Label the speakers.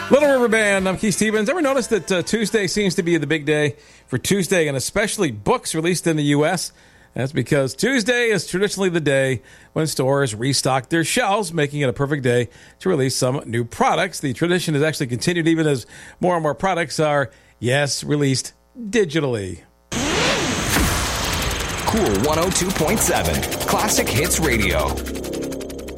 Speaker 1: Little River Band, I'm Keith Stevens. Ever notice that Tuesday seems to be the big day for Tuesday, and especially books released in the U.S.? That's because Tuesday is traditionally the day when stores restock their shelves, making it a perfect day to release some new products. The tradition has actually continued even as more and more products are, yes, released digitally.
Speaker 2: Cool 102.7, Classic Hits Radio.